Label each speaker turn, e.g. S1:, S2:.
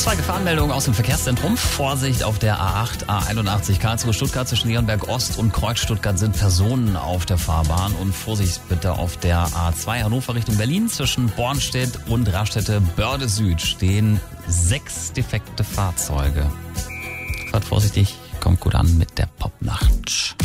S1: Zwei Gefahrenmeldungen aus dem Verkehrszentrum. Vorsicht auf der A8, A81 Karlsruhe, Stuttgart zwischen Leonberg Ost und Kreuz Stuttgart sind Personen auf der Fahrbahn. Und Vorsicht bitte auf der A2 Hannover Richtung Berlin zwischen Bornstedt und Raststätte Börde Süd stehen 6 defekte Fahrzeuge. Fahrt vorsichtig, kommt gut an mit der Popnacht.